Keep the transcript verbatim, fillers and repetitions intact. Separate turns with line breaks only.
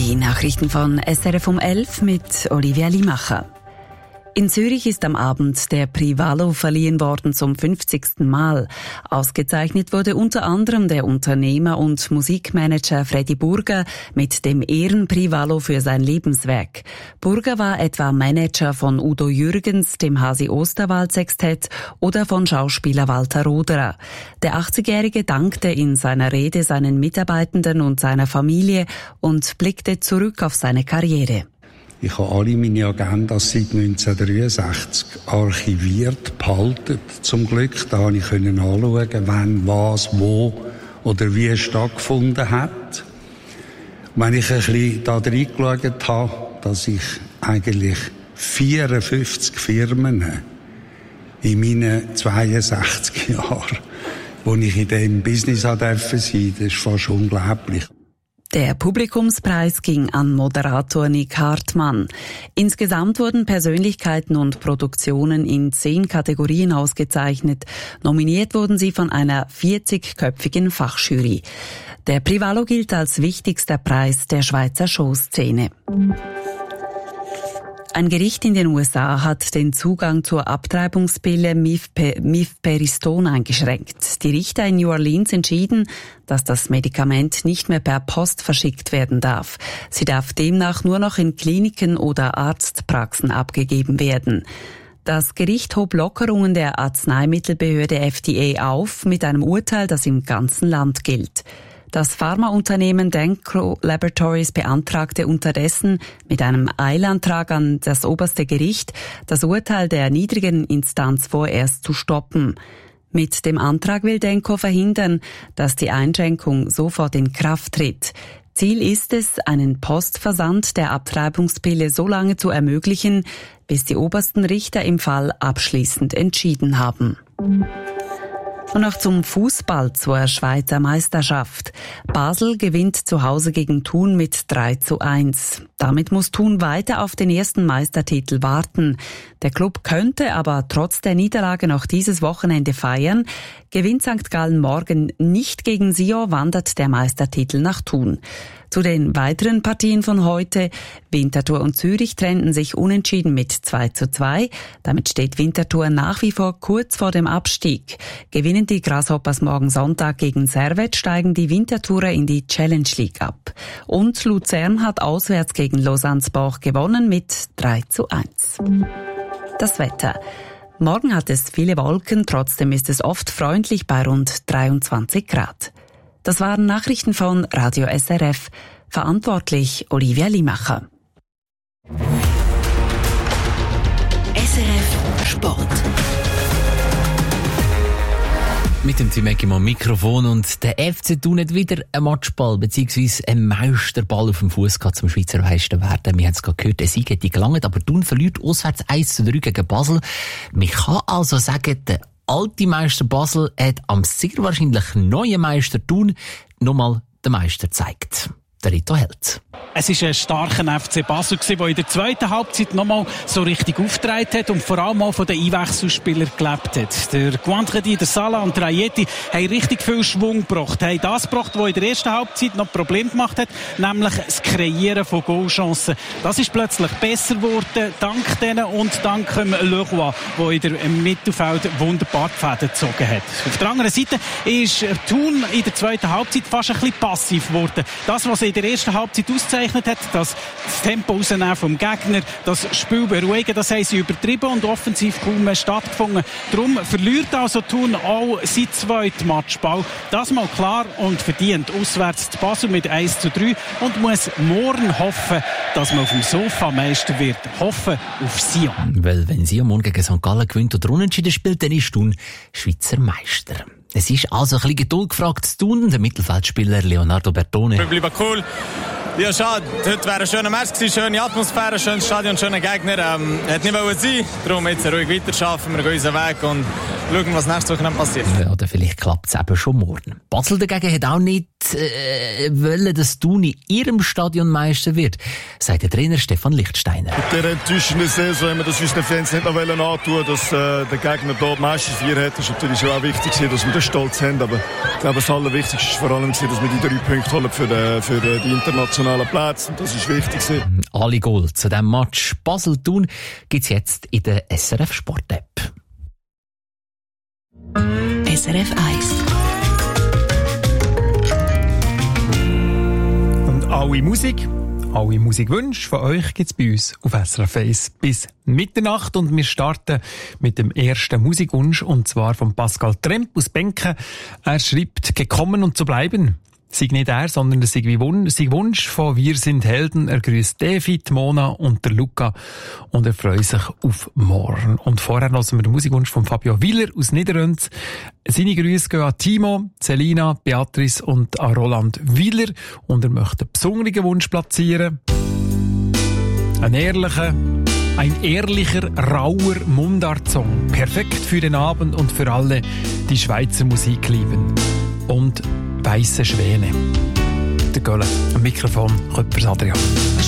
Die Nachrichten von S R F um elf mit Olivia Limacher. In Zürich ist am Abend der Privalo verliehen worden zum fünfzigsten Mal. Ausgezeichnet wurde unter anderem der Unternehmer und Musikmanager Freddy Burger mit dem Ehrenprivalo für sein Lebenswerk. Burger war etwa Manager von Udo Jürgens, dem Hasi-Osterwald-Sextett oder von Schauspieler Walter Roderer. Der achtzigjährige dankte in seiner Rede seinen Mitarbeitenden und seiner Familie und blickte zurück auf seine Karriere.
Ich habe alle meine Agendas seit neunzehnhundertdreiundsechzig archiviert, behalten, zum Glück. Da konnte ich anschauen, wann, was, wo oder wie es stattgefunden hat. Und wenn ich ein bisschen da reingeschaut habe, dass ich eigentlich vierundfünfzig Firmen in meinen zweiundsechzig Jahren, wo ich in diesem Business sein durfte, das ist fast unglaublich.
Der Publikumspreis ging an Moderator Nick Hartmann. Insgesamt wurden Persönlichkeiten und Produktionen in zehn Kategorien ausgezeichnet. Nominiert wurden sie von einer vierzigköpfigen Fachjury. Der Privalo gilt als wichtigster Preis der Schweizer Showszene. Ein Gericht in den U S A hat den Zugang zur Abtreibungspille Mifepristone eingeschränkt. Die Richter in New Orleans entschieden, dass das Medikament nicht mehr per Post verschickt werden darf. Sie darf demnach nur noch in Kliniken oder Arztpraxen abgegeben werden. Das Gericht hob Lockerungen der Arzneimittelbehörde F D A auf mit einem Urteil, das im ganzen Land gilt. Das Pharmaunternehmen Danco Laboratories beantragte unterdessen mit einem Eilantrag an das oberste Gericht, das Urteil der niedrigen Instanz vorerst zu stoppen. Mit dem Antrag will Danco verhindern, dass die Einschränkung sofort in Kraft tritt. Ziel ist es, einen Postversand der Abtreibungspille so lange zu ermöglichen, bis die obersten Richter im Fall abschließend entschieden haben. Und noch zum Fußball zur Schweizer Meisterschaft. Basel gewinnt zu Hause gegen Thun mit drei zu eins. Damit muss Thun weiter auf den ersten Meistertitel warten. Der Klub könnte aber trotz der Niederlage noch dieses Wochenende feiern. Gewinnt Sankt Gallen morgen nicht gegen Sion, wandert der Meistertitel nach Thun. Zu den weiteren Partien von heute. Winterthur und Zürich trennten sich unentschieden mit zwei zu zwei. Damit steht Winterthur nach wie vor kurz vor dem Abstieg. Gewinnen die Grasshoppers morgen Sonntag gegen Servette, steigen die Winterthurer in die Challenge League ab. Und Luzern hat auswärts gegen Lausanne-Sport gewonnen mit drei zu eins. Das Wetter. Morgen hat es viele Wolken, trotzdem ist es oft freundlich bei rund dreiundzwanzig Grad. Das waren Nachrichten von Radio S R F. Verantwortlich Olivia Limacher.
S R F Sport.
Mit dem Timeki am Mikrofon und der F C Thun hat wieder einen Matchball bzw. einen Meisterball auf dem Fuß gehabt zum Schweizer Meister werden. Wir haben es gerade gehört, der Sieg hat die gelangt, aber Thun verliert auswärts eins zu drei gegen Basel. Man kann also sagen, der alte Meister Basel hat am sehr wahrscheinlich neuen Meister Thun nochmal den Meister gezeigt. Der Rito Held.
Es war ein starker F C Basel, der in der zweiten Halbzeit nochmal so richtig aufgetragen hat und vor allem auch von den Einwechselspielern gelebt hat. Der Guandredi, der Salah und der Ayeti haben richtig viel Schwung gebracht. Haben das gebracht, was in der ersten Halbzeit noch Probleme gemacht hat, nämlich das Kreieren von Goalchancen. Das ist plötzlich besser geworden, dank denen und dank dem Leroy, der in der Mittelfeld wunderbar die Fäden gezogen hat. Auf der anderen Seite ist Thun in der zweiten Halbzeit fast ein bisschen passiv geworden. Das, was in der ersten Halbzeit auszeichnet hat, das Tempo rausnehmen vom Gegner, das Spiel beruhigen, das haben sie übertrieben und offensiv kaum mehr stattgefunden. Darum verliert also Thun auch sein zweiten Matchball. Das mal klar und verdient auswärts zu Basel mit eins zu drei und muss morgen hoffen, dass man auf dem Sofa Meister wird. Hoffen auf Sion.
Weil wenn Sion morgen gegen Sankt Gallen gewinnt oder unentschieden spielt, dann ist Thun Schweizer Meister. Es ist also ein bisschen Geduld gefragt zu tun. Der Mittelfeldspieler Leonardo Bertone.
Wir bleiben cool. Ja, schade. Heute wäre ein schöner Match gewesen, schöne Atmosphäre, schönes Stadion, schöner Gegner. Ähm, hat nicht wollen sein. Darum jetzt ruhig weiterarbeiten. Wir gehen unseren Weg und schauen, was nächste Woche passiert.
Ja, oder vielleicht klappt es eben schon morgen. Basel dagegen hat auch nicht äh, wollen, dass Thun in ihrem Stadion Meister wird, sagt der Trainer Stefan Lichtsteiner.
Mit der enttäuschenden Saison haben wir das unseren Fans nicht noch antun, dass äh, der Gegner dort Meisterfeier hat. Das ist natürlich schon auch wichtig, dass wir den Stolz haben. Aber ich glaube, das Allerwichtigste ist vor allem, dass wir die drei Punkte holen für die, für die internationalen Plätze. Und das ist wichtig.
Alle Goal zu diesem Match Basel-Thun gibt es jetzt in der S R F Sport-App.
S R F eins.
Und alle Musik, alle Musikwünsche von euch gibt es bei uns auf S R F eins bis Mitternacht. Und wir starten mit dem ersten Musikwunsch, und zwar von Pascal Tremp aus Benken. Er schreibt, gekommen und zu bleiben. Sei nicht er, sondern sei Wunsch von Wir sind Helden. Er grüßt David, Mona und der Luca und er freut sich auf morgen. Und vorher hören wir den Musikwunsch von Fabio Willer aus Niederönz. Seine Grüße gehen an Timo, Selina, Beatrice und an Roland Willer. Und er möchte einen besonderen Wunsch platzieren. Ein ehrlicher, ein ehrlicher, rauer Mundart-Song. Perfekt für den Abend und für alle, die Schweizer Musik lieben. Und Weisse Schwäne. Der Gölle am Mikrofon, Köppers Adrian.